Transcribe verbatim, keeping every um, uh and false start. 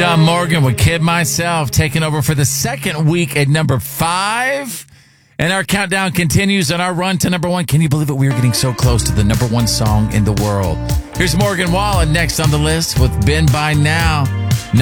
John Morgan with Kid Myself taking over for the second week at number five. And our countdown continues on our run to number one. Can you believe it? We are getting so close to the number one song in the world. Here's Morgan Wallen next on the list with Ben By Now.